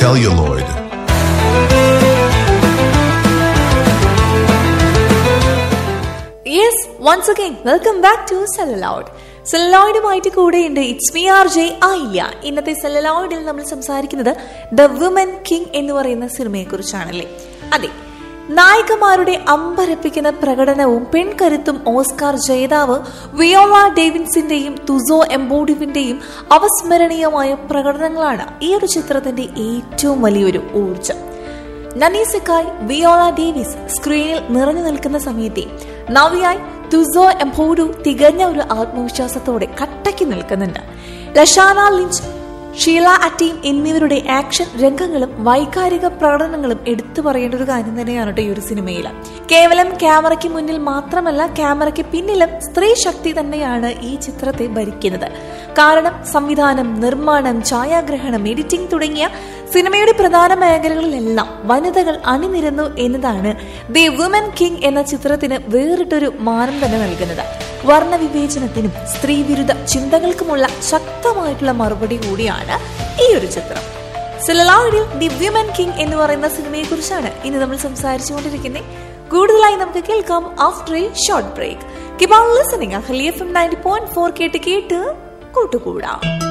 celluloid. Yes, once again, welcome back to Celluloid. സെലലോയിഡുമായിട്ട് കൂടെയുണ്ട് it's me RJ ആയില്ല. ഇന്നത്തെ സെലലോയിഡിൽ നമ്മൾ സംസാരിക്കുന്നത് ദ വുമൻ കിങ് എന്ന് പറയുന്ന സിനിമയെ കുറിച്ചാണല്ലേ. അതെ, നായികമാരുടെ അമ്പരപ്പിക്കുന്ന പ്രകടനവും പെൺകരുത്തും ഓസ്കാർ ജേതാവ് വിയോള ഡേവിസിന്റെയും തുസോ എംബോഡിവിന്റെയും അവസ്മരണീയമായ പ്രകടനങ്ങളാണ് ഈ ഒരു ചിത്രത്തിന്റെ ഏറ്റവും വലിയൊരു ഊർജം. നനീസക്കായി വിയോള ഡേവിസ് സ്ക്രീനിൽ നിറഞ്ഞു നിൽക്കുന്ന സമയത്തെ നവിയായി തുസോ എംബോഡു തികഞ്ഞ ഒരു ആത്മവിശ്വാസത്തോടെ കട്ടയ്ക്ക് നിൽക്കുന്നുണ്ട്. ലഷാന ലിഞ്ച്, ഷീല അറ്റീം എന്നിവരുടെ ആക്ഷൻ രംഗങ്ങളും വൈകാരിക പ്രകടനങ്ങളും എടുത്തു പറയേണ്ട ഒരു കാര്യം തന്നെയാണ് ഈ ഒരു സിനിമയിൽ. കേവലം ക്യാമറയ്ക്ക് മുന്നിൽ മാത്രമല്ല, ക്യാമറയ്ക്ക് പിന്നിലും സ്ത്രീ ശക്തി തന്നെയാണ് ഈ ചിത്രത്തെ ഭരിക്കുന്നത്. കാരണം സംവിധാനം, നിർമ്മാണം, ഛായാഗ്രഹണം, എഡിറ്റിംഗ് തുടങ്ങിയ സിനിമയുടെ പ്രധാന മേഖലകളിലെല്ലാം വനിതകൾ അണിനിരന്നു എന്നതാണ് ദി വുമൻ കിങ് എന്ന ചിത്രത്തിന് വേറിട്ടൊരു മാനം തന്നെ നൽകുന്നത്. വർണ്ണവിവേചനത്തിനും സ്ത്രീവിരുദ്ധ ചിന്തകൾക്കുമുള്ള ശക്തമായിട്ടുള്ള മറുപടി കൂടിയാണ് ഈ ഒരു ചിത്രം. സെലലോയിഡിൽ ദി വുമൻ കിങ് എന്ന് പറയുന്ന സിനിമയെ കുറിച്ചാണ് ഇനി നമ്മൾ സംസാരിച്ചുകൊണ്ടിരിക്കുന്നത്. കൂടുതലായി നമുക്ക് കേൾക്കാം after A short break. Keep on listening. Ahalya FM 90.4 കേട്ട് കൂട്ടുകൂടാം.